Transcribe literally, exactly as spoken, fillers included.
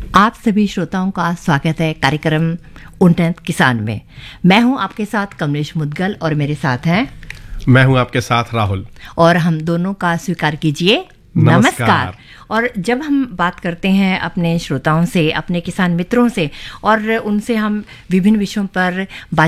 आप सभी श्रोताओं का स्वागत है कार्यक्रम उन्नत किसान में। मैं हूं आपके साथ कमलेश मुदगल और मेरे साथ हैं मैं हूं आपके साथ राहुल। और हम दोनों का स्वीकार कीजिए नमस्कार। नमस्कार। और जब हम बात करते हैं अपने श्रोताओं से, अपने किसान मित्रों से, और उनसे हम विभिन्न विषयों पर बात